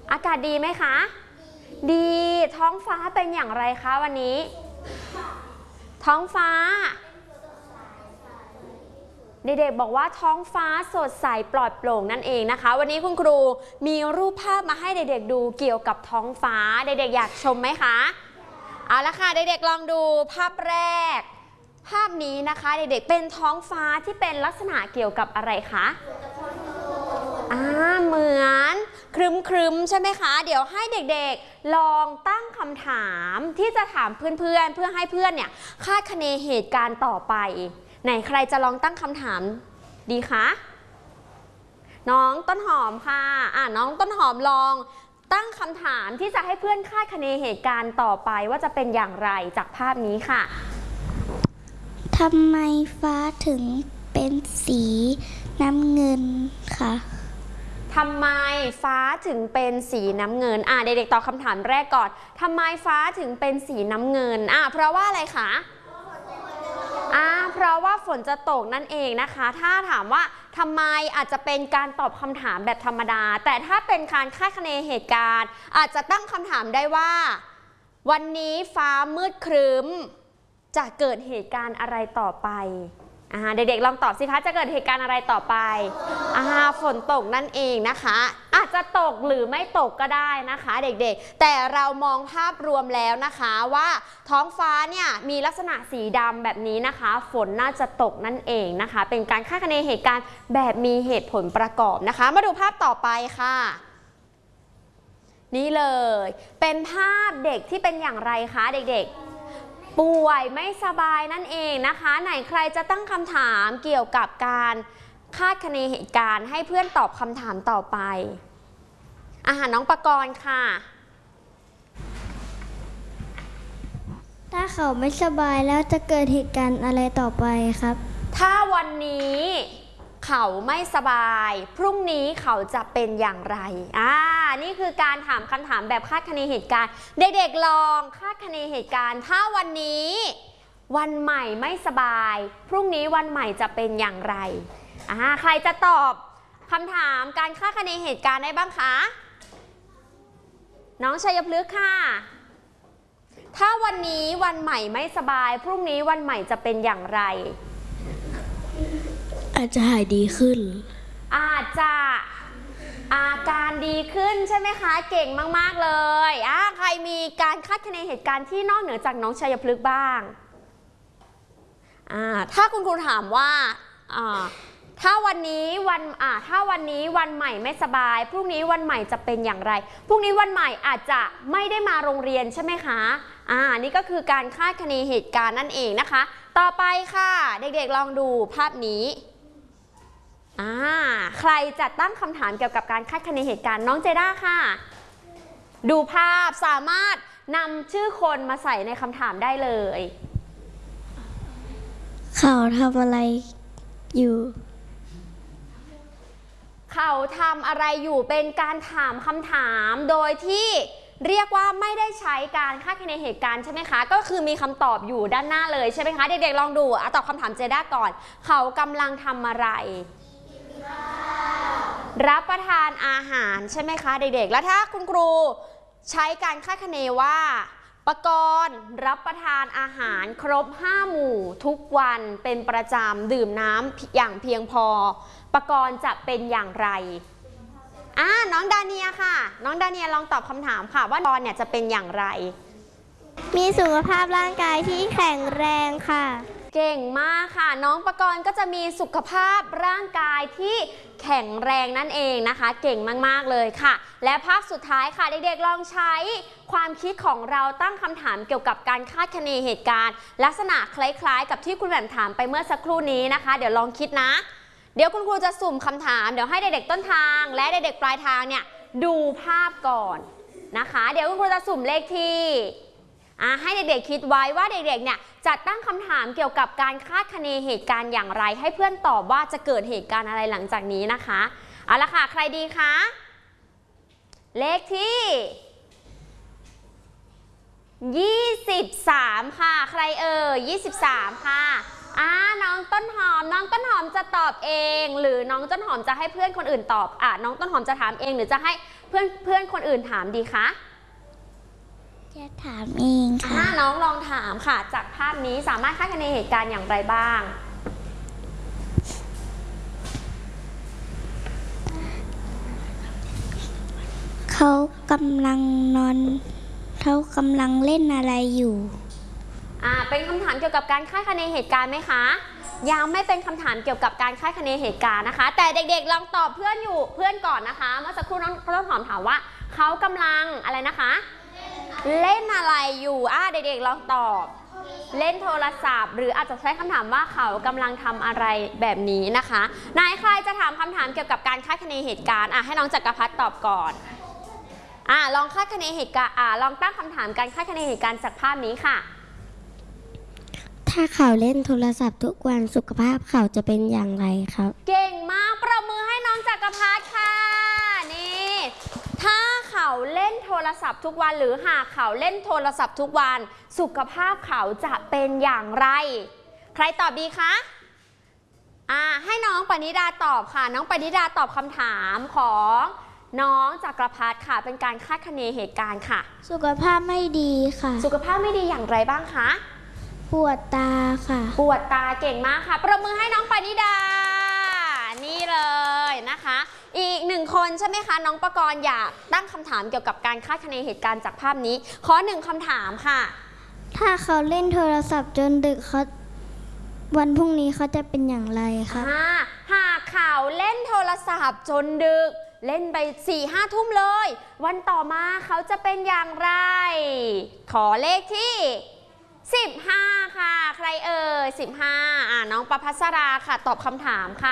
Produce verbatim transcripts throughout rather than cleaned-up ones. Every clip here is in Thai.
อากาศดีไหมคะดีท้องฟ้าเป็นอย่างไรคะวันนี้ท้องฟ้าเด็กๆบอกว่าท้องฟ้าสดใสปลอดโปร่งนั่นเองนะคะวันนี้คุณครูมีรูปภาพมาให้เด็กๆดูเกี่ยวกับท้องฟ้าเด็กๆอยากชมไหมคะเอาละค่ะเด็กๆลองดูภาพแรกภาพนี้นะคะเด็กๆเป็นท้องฟ้าที่เป็นลักษณะเกี่ยวกับอะไรคะอ่าเหมือนครึ้มๆใช่ไหมคะเดี๋ยวให้เด็กๆลองตั้งคำถามที่จะถามเพื่อนๆเพื่อให้เพื่อนเนี่ยคาดคะเนเหตุการณ์ต่อไปไหนใครจะลองตั้งคำถามดีคะน้องต้นหอมค่ะอ่าน้องต้นหอมลองตั้งคำถามที่จะให้เพื่อนคาดคะเนเหตุการณ์ต่อไปว่าจะเป็นอย่างไรจากภาพนี้ค่ะทำไมฟ้าถึงเป็นสีน้ำเงินคะทำไมฟ้าถึงเป็นสีน้ำเงินอ่าเด็กๆตอบคำถามแรกก่อนทำไมฟ้าถึงเป็นสีน้ำเงินอ่าเพราะว่าอะไรคะอ่าเพราะว่าฝนจะตกนั่นเองนะคะถ้าถามว่าทำไมอาจจะเป็นการตอบคำถามแบบธรรมดาแต่ถ้าเป็นการคาดคะเนเหตุการณ์อาจจะตั้งคำถามได้ว่าวันนี้ฟ้ามืดครึ้มจะเกิดเหตุการณ์อะไรต่อไปอ่าเด็กๆลองตอบสิคะจะเกิดเหตุการณ์อะไรต่อไปอ่าฝนตกนั่นเองนะคะอาจจะตกหรือไม่ตกก็ได้นะคะเด็กๆแต่เรามองภาพรวมแล้วนะคะว่าท้องฟ้าเนี่ยมีลักษณะสีดำแบบนี้นะคะฝนน่าจะตกนั่นเองนะคะเป็นการคาดคะเนเหตุการณ์แบบมีเหตุผลประกอบนะคะมาดูภาพต่อไปค่ะนี่เลยเป็นภาพเด็กที่เป็นอย่างไรคะเด็กๆป่วยไม่สบายนั่นเองนะคะไหนใครจะตั้งคำถามเกี่ยวกับการคาดคะเนเหตุการณ์ให้เพื่อนตอบคำถามต่อไปอาหารน้องปกรณ์ค่ะถ้าเขาไม่สบายแล้วจะเกิดเหตุการณ์อะไรต่อไปครับถ้าวันนี้เขาไม่สบายพรุ่งนี้เขาจะเป็นอย่างไรอ่านี่คือการถามคำถามแบบคาดคะเนเหตุการณ์เด็กๆลองคาดคะเนเหตุการณ์ถ้าวันนี้วันใหม่ไม่สบายพรุ่งนี้วันใหม่จะเป็นอย่างไรอ่าใครจะตอบคำถามการคาดคะเนเหตุการณ์ได้บ้างคะน้องชัยพฤกษ์ค่ะถ้าวันนี้วันใหม่ไม่สบายพรุ่งนี้วันใหม่จะเป็นอย่างไรอาจจะหายดีขึ้นอาจจะอาการดีขึ้นใช่ไหมคะเก่งมากๆเลยอ่ะใครมีการคาดคะเนเหตุการณ์ที่นอกเหนือจากน้องชัยพฤกษ์บ้างอ่าถ้าคุณครูถามว่าอ่าถ้าวันนี้วันอ่าถ้าวันนี้วันใหม่ไม่สบายพรุ่งนี้วันใหม่จะเป็นอย่างไรพรุ่งนี้วันใหม่อาจจะไม่ได้มาโรงเรียนใช่ไหมคะอ่านี่ก็คือการคาดคะเนเหตุการณ์นั่นเองนะคะต่อไปค่ะเด็กๆลองดูภาพนี้อ่าใครจะตั้งคำถามเกี่ยวกับการคาดคะเนเหตุการณ์น้องเจด้าค่ะดูภาพสามารถนำชื่อคนมาใส่ในคำถามได้เลยเขาทำอะไรอยู่เขาทำอะไรอยู่เป็นการถามคำถามโดยที่เรียกว่าไม่ได้ใช้การคาดคะเนเหตุการณ์ใช่ไหมคะก็คือมีคำตอบอยู่ด้านหน้าเลยใช่ไหมคะเด็กๆลองดูอ่ะตอบคำถามเจด้าก่อนเขากำลังทำอะไรรับประทานอาหารใช่ไหมคะเด็กๆแล้วถ้าคุณครูใช้การคาดคะเนว่าปกรณ์รับประทานอาหารครบห้าหมู่ทุกวันเป็นประจำดื่มน้ำอย่างเพียงพอปกรณ์จะเป็นอย่างไรอ่าน้องดาเนียค่ะน้องดาเนียลองตอบคำถามค่ะว่าปกรณ์เนี่ยจะเป็นอย่างไรมีสุขภาพร่างกายที่แข็งแรงค่ะเก่งมากค่ะน้องปกรณ์ก็จะมีสุขภาพร่างกายที่แข็งแรงนั่นเองนะคะเก่งมากๆเลยค่ะและภาพสุดท้ายค่ะเด็กๆลองใช้ความคิดของเราตั้งคำถามเกี่ยวกับการคาดคะเนเหตุการณ์ลักษณะคล้ายๆกับที่คุณแหม่มถามไปเมื่อสักครู่นี้นะคะเดี๋ยวลองคิดนะเดี๋ยวคุณครูจะสุ่มคำถามเดี๋ยวให้เด็กๆต้นทางและเด็กๆปลายทางเนี่ยดูภาพก่อนนะคะเดี๋ยวคุณครูจะสุ่มเลขที่ให้เด็กๆคิดไว้ว่าเด็กๆเนี่ยจะตั้งคำถามเกี่ยวกับการคาดคะเนเหตุการณ์อย่างไรให้เพื่อนตอบว่าจะเกิดเหตุการณ์อะไรหลังจากนี้นะคะเอาละค่ะใครดีคะเลขที่ยี่สิบสามค่ะใครเอ่ยยี่สิบสามค่ะอ่าน้องต้นหอมน้องต้นหอมจะตอบเอง หรือน้องต้นหอมจะให้เพื่อนคนอื่นตอบอ่ะน้องต้นหอมจะถามเองหรือจะให้เพื่อนเพื่อนคนอื่นถามดีคะจะถามเองค่ะอ่าน้องลองถามค่ะ จากภาพนี้สามารถคาดคะเนเหตุการณ์อย่างไรบ้างเขากำลังนอน เขากำลังเล่นอะไรอยู่อ่าเป็นคำถามเกี่ยวกับการคาดคะเนเหตุการณ์ไหมคะยังไม่เป็นคำถามเกี่ยวกับการคาดคะเนเหตุการณ์นะคะ แต่เด็กๆลองตอบเพื่อนอยู่เพื่อนก่อนนะคะเมื่อสักครู่น้องต้นหอมถามว่าเขากำลังอะไรนะคะ เล่นอะไรอยู่อ่าเด็กๆลองตอบเล่นโทรศัพท์หรืออาจจะใช้คำถามว่าเขากำลังทำอะไรแบบนี้นะคะนายใครจะถามคำถามเกี่ยวกับการคาดคะเนเหตุการณ์อ่ะให้น้องจักรพัฒน์ตอบก่อนอ่ะลองคาดคะเนเหตุการณ์อ่ะลองตั้งคำถามการคาดคะเนเหตุการณ์จากภาพนี้ค่ะถ้าเขาเล่นโทรศัพท์ทุกวันสุขภาพเขาจะเป็นอย่างไรครับเก่งมากประมือให้น้องจักรพัฒน์ค่ะนี่ถ้าเขาเล่นโทรศัพท์ทุกวันหรือหากเขาเล่นโทรศัพท์ทุกวันสุขภาพเขาจะเป็นอย่างไร ใครตอบดีคะอ่าให้น้องปณิดาตอบค่ะน้องปณิดาตอบคำถามของน้องจักรพัฒน์ค่ะเป็นการคาดคะเนเหตุการณ์ค่ะสุขภาพไม่ดีค่ะสุขภาพไม่ดีอย่างไรบ้างคะปวดตาค่ะปวดตาเก่งมากค่ะประมือให้น้องปณิดานี่เลยนะคะอีกหนึ่งคนใช่ไหมคะน้องประกรณ์อยากตั้งคำถามเกี่ยวกับการคาดคะเนเหตุการณ์จากภาพนี้ขอหนึ่งคำถามค่ะถ้าเขาเล่นโทรศัพท์จนดึกเขาวันพรุ่งนี้เขาจะเป็นอย่างไรคะอ่าหากเขาเล่นโทรศัพท์จนดึกเล่นไปสี่ห้าทุ่มเลย วันต่อมาเขาจะเป็นอย่างไร ขอเลขที่สิบห้าค่ะใครเอ่ยสิบห้าอ่าน้องประภัสราค่ะตอบคำถามค่ะ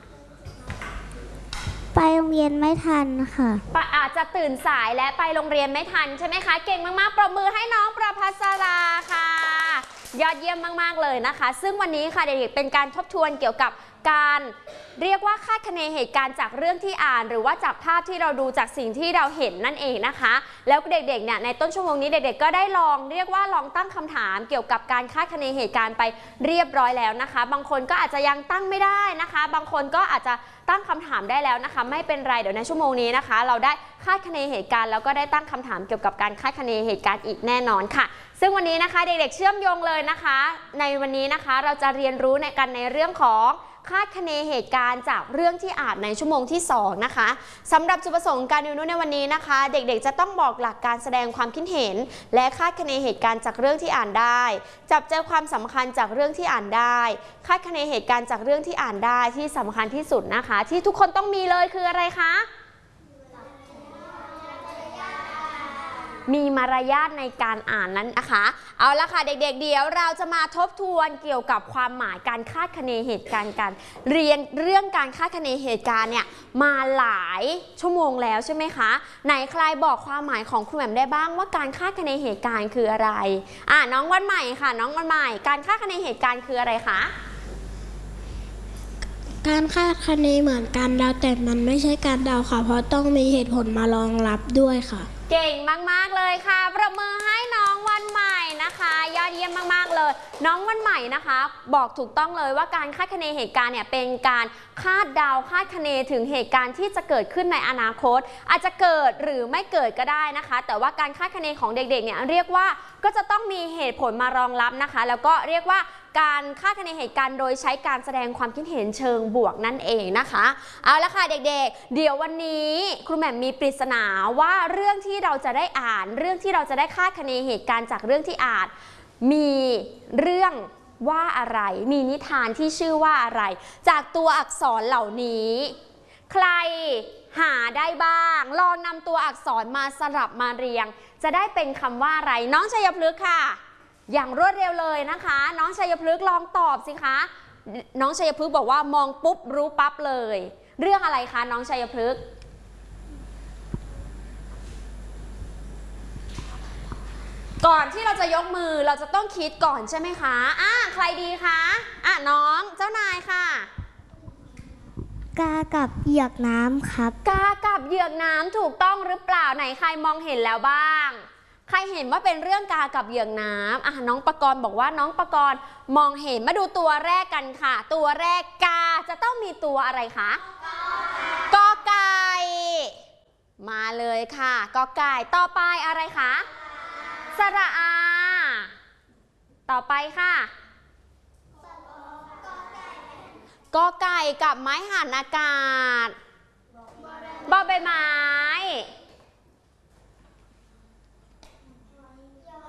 ไปโรงเรียนไม่ทันค่ะปะอาจจะตื่นสายและไปโรงเรียนไม่ทันใช่ไหมคะเก่งมากๆปรบมือให้น้องประภัสราค่ะยอดเยี่ยมมากๆเลยนะคะซึ่งวันนี้ค่ะเด็กๆเป็นการทบทวนเกี่ยวกับการเรียกว่าคาดคะเนเหตุการณ์จากเรื่องที่อ่านหรือว่าจากภาพที่เราดูจากสิ่งที่เราเห็นนั่นเองนะคะแล้วเด็กๆเนี่ยในต้นชั่วโมงนี้เด็กๆก็ได้ลองเรียกว่าลองตั้งคำถามเกี่ยวกับการคาดคะเนเหตุการณ์ไปเรียบร้อยแล้วนะคะบางคนก็อาจจะยังตั้งไม่ได้นะคะบางคนก็อาจจะตั้งคำถามได้แล้วนะคะไม่เป็นไรเดี๋ยวในชั่วโมงนี้นะคะเราได้คาดคะเนเหตุการณ์แล้วก็ได้ตั้งคำถามเกี่ยวกับการคาดคะเนเหตุการณ์อีกแน่นอนค่ะซึ่งวันนี้นะคะเด็กๆเชื่อมโยงเลยนะคะในวันนี้นะคะเราจะเรียนรู้ในกันในเรื่องของคาดคะเนเหตุการณ์จากเรื่องที่อ่านในชั่วโมงที่สองนะคะสำหรับจุดประสงค์การเรียนรู้ในวันนี้นะคะเด็กๆจะต้องบอกหลักการแสดงความคิดเห็นและคาดคะเนเหตุการณ์จากเรื่องที่อ่านได้จับใจความสำคัญจากเรื่องที่อ่านได้คาดคะเนเหตุการณ์จากเรื่องที่อ่านได้ที่สำคัญที่สุดนะคะที่ทุกคนต้องมีเลยคืออะไรคะมีมารยาทในการอ่านนั้นนะคะเอาละค่ะเด็กๆเดี๋ยวเราจะมาทบทวนเกี่ยวกับความหมายการคาดคะเนเหตุการณ์กันเรียนเรื่องการคาดคะเนเหตุการณ์เนี่ยมาหลายชั่วโมงแล้วใช่ไหมคะไหนใครบอกความหมายของครูแหม่มได้บ้างว่าการคาดคะเนเหตุการณ์คืออะไรอ่ะน้องวันใหม่ค่ะน้องวันใหม่การคาดคะเนเหตุการณ์คืออะไรคะการคาดคะเนเหมือนการเดาแต่มันไม่ใช่การเดาค่ะเพราะต้องมีเหตุผลมารองรับด้วยค่ะเก่งมากๆเลยค่ะประมือให้น้องวันใหม่นะคะยอดเยี่ยมมากๆเลยน้องวันใหม่นะคะบอกถูกต้องเลยว่าการคาดคะเนเหตุการณ์เนี่ยเป็นการคาดเดาคาดคะเนถึงเหตุการณ์ที่จะเกิดขึ้นในอนาคตอาจจะเกิดหรือไม่เกิดก็ได้นะคะแต่ว่าการคาดคะเนของเด็กๆเนี่ยเรียกว่าก็จะต้องมีเหตุผลมารองรับนะคะแล้วก็เรียกว่าการคาดคะเนเหตุการณ์โดยใช้การแสดงความคิดเห็นเชิงบวกนั่นเองนะคะเอาละค่ะเด็กๆเดี๋ยววันนี้ครูแหม่มมีปริศนาว่าเรื่องที่เราจะได้อ่านเรื่องที่เราจะได้คาดคะเนเหตุการณ์จากเรื่องที่อ่านมีเรื่องว่าอะไรมีนิทานที่ชื่อว่าอะไรจากตัวอักษรเหล่านี้ใครหาได้บ้างลองนำตัวอักษรมาสลับมาเรียงจะได้เป็นคำว่าอะไรน้องชัยพฤกษ์ค่ะอย่างรวดเร็วเลยนะคะน้องชัยพฤกษ์ลองตอบสิคะน้องชัยพฤกษ์บอกว่ามองปุ๊บรู้ปั๊บเลยเรื่องอะไรคะน้องชัยพฤกษ์ก่อนที่เราจะยกมือเราจะต้องคิดก่อนใช่ไหมคะอ่ะใครดีคะอ่ะน้องเจ้านายค่ะกากับเหยือกน้ำครับกากับเหยือกน้ำถูกต้องหรือเปล่าไหนใครมองเห็นแล้วบ้างใครเห็นว่าเป็นเรื่องกากับเหยือกน้ำอ่ะน้องปกรณ์บอกว่าน้องปกรณ์มองเห็นมาดูตัวแรกกันค่ะตัวแรกกาจะต้องมีตัวอะไรคะกอไก่มาเลยค่ะกอไก่ต่อไปอะไรคะสระอาต่อไปค่ะกอไก่กับไม้หันอากาศ